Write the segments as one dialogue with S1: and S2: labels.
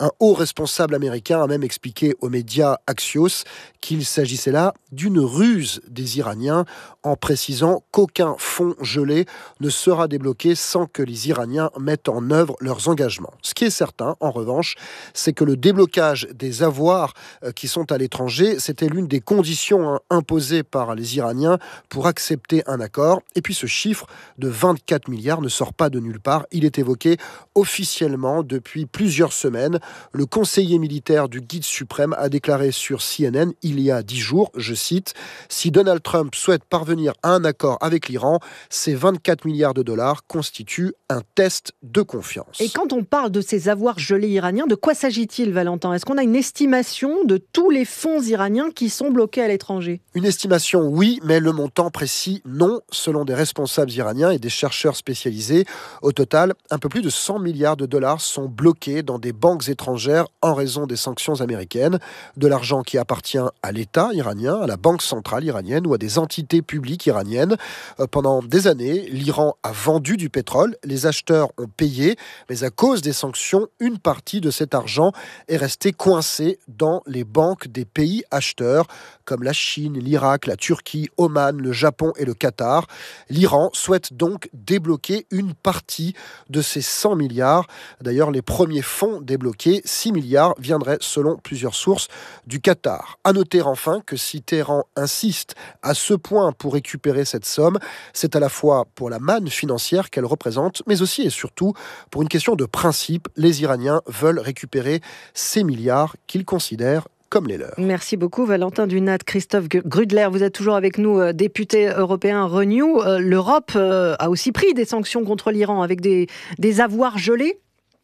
S1: Un haut responsable américain a même expliqué aux médias Axios qu'il s'agissait là d'une ruse des Iraniens, en précisant qu'aucun fonds gelé ne sera débloqué sans que les Iraniens mettent en œuvre leurs engagements. Ce qui est certain, en revanche, c'est que le déblocage des avoirs qui sont à l'étranger, c'était l'une des conditions imposées par les Iraniens pour accepter un accord. Et puis ce chiffre de 24 milliards ne sort pas de nulle part. Il est évoqué officiellement depuis plusieurs semaines. Le conseiller militaire du guide suprême a déclaré sur CNN il y a 10 jours, je cite, « Si Donald Trump souhaite parvenir à un accord avec l'Iran, ces 24 milliards de dollars constituent un test de confiance. »
S2: Et quand on parle de ces avoirs gelés iraniens, de quoi s'agit-il, Valentin ? Est-ce qu'on a une estimation de tous les fonds iraniens qui sont bloqués à l'étranger ?
S1: Une estimation, oui, mais le montant précis, non, selon des responsables iraniens et des chercheurs spécialisés. Au total, un peu plus de 100 milliards de dollars sont bloqués dans des banques étrangères en raison des sanctions américaines. De l'argent qui appartient à l'État iranien, à la Banque centrale iranienne ou à des entités publiques iraniennes. Pendant des années, l'Iran a vendu du pétrole, les acheteurs ont payé, mais à cause des sanctions, une partie de cet argent est restée coincée dans les banques des pays acheteurs, comme la Chine, l'Irak, la Turquie, Oman, le Japon et le Qatar. L'Iran souhaite donc débloquer une partie de ces 100 milliards. D'ailleurs, les premiers fonds débloqués, 6 milliards, viendraient selon plusieurs sources du Qatar. À noter enfin que si Téhéran insiste à ce point pour récupérer cette somme, c'est à la fois pour la manne financière qu'elle représente, mais aussi et surtout pour une question de principe. Les Iraniens veulent récupérer ces milliards qu'ils considèrent comme les leurs.
S2: Merci beaucoup Valentin Dunat. Christophe Grudler, vous êtes toujours avec nous, député européen Renew. L'Europe a aussi pris des sanctions contre l'Iran avec des avoirs gelés.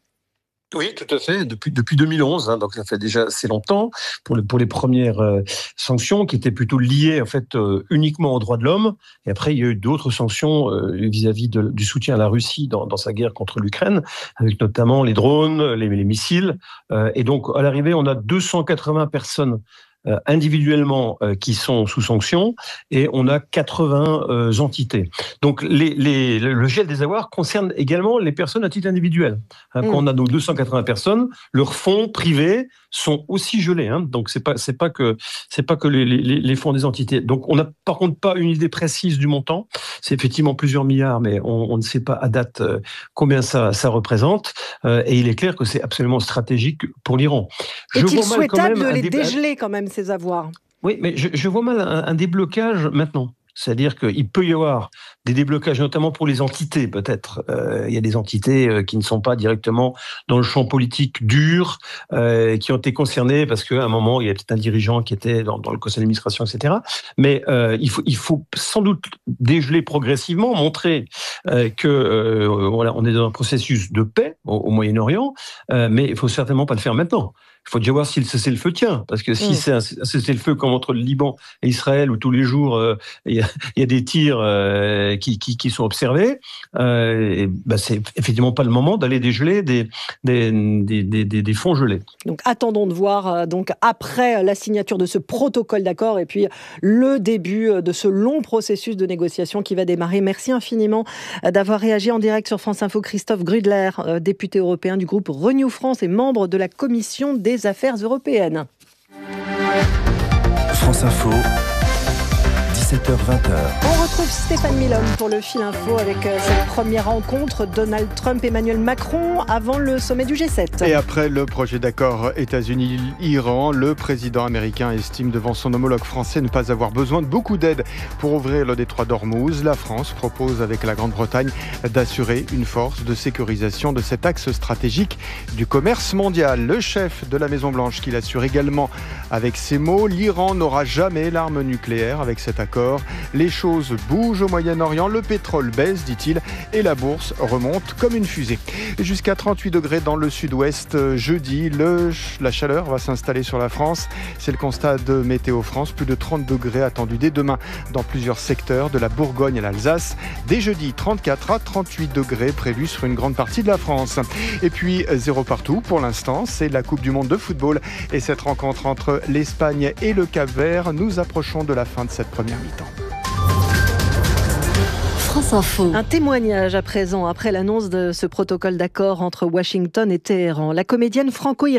S3: Oui, tout à fait, depuis 2011, donc ça fait déjà assez longtemps, pour les premières sanctions qui étaient plutôt liées en fait uniquement aux droits de l'homme. Et après, il y a eu d'autres sanctions vis-à-vis du soutien à la Russie dans sa guerre contre l'Ukraine, avec notamment les drones, les missiles. Et donc, à l'arrivée, on a 280 personnes individuellement qui sont sous sanction et on a 80 entités. Donc le gel des avoirs concerne également les personnes à titre individuel. Quand on a nos 280 personnes, leurs fonds privés sont aussi gelés. Donc c'est pas que les fonds des entités. Donc on n'a par contre pas une idée précise du montant. C'est effectivement plusieurs milliards, mais on ne sait pas à date combien ça représente. Et il est clair que c'est absolument stratégique pour l'Iran.
S2: Est-il souhaitable de les dégeler quand même, ces avoirs ?
S3: Oui, mais je vois mal un déblocage maintenant. C'est-à-dire qu'il peut y avoir des déblocages, notamment pour les entités, peut-être. Il y a des entités qui ne sont pas directement dans le champ politique dur, qui ont été concernées parce qu'à un moment, il y a peut-être un dirigeant qui était dans le conseil d'administration, etc. Mais il faut sans doute dégeler progressivement, montrer que voilà, on est dans un processus de paix au Moyen-Orient, mais il ne faut certainement pas le faire maintenant. Il faut déjà voir si le cessez-le-feu tient, parce que si c'est un cessez-le-feu comme entre le Liban et Israël, où tous les jours il y a des tirs qui sont observés, c'est effectivement pas le moment d'aller dégeler des fonds gelés.
S2: Donc attendons de voir donc après la signature de ce protocole d'accord et puis le début de ce long processus de négociation qui va démarrer. Merci infiniment d'avoir réagi en direct sur France Info. Christophe Grudler, député européen du groupe Renew France et membre de la commission des Affaires européennes.
S4: France Info, 17h-20h.
S2: On retrouve Stéphane Milhomme pour le Fil Info avec cette première rencontre Donald Trump-Emmanuel Macron avant le sommet du G7.
S5: Et après le projet d'accord États-Unis-Iran, le président américain estime devant son homologue français ne pas avoir besoin de beaucoup d'aide pour ouvrir le détroit d'Ormuz. La France propose avec la Grande-Bretagne d'assurer une force de sécurisation de cet axe stratégique du commerce mondial. Le chef de la Maison-Blanche qui l'assure également avec ces mots, l'Iran n'aura jamais l'arme nucléaire avec cet accord. Les choses bougent au Moyen-Orient, le pétrole baisse, dit-il, et la bourse remonte comme une fusée. Jusqu'à 38 degrés dans le sud-ouest jeudi, la chaleur va s'installer sur la France. C'est le constat de Météo France, plus de 30 degrés attendus dès demain dans plusieurs secteurs, de la Bourgogne à l'Alsace. Dès jeudi, 34 à 38 degrés prévus sur une grande partie de la France. Et puis, 0 partout pour l'instant, c'est la Coupe du Monde de football. Et cette rencontre entre l'Espagne et le Cap-Vert, nous approchons de la fin de cette première mi-temps.
S2: France Info. Un témoignage à présent après l'annonce de ce protocole d'accord entre Washington et Téhéran. La comédienne franco-iranienne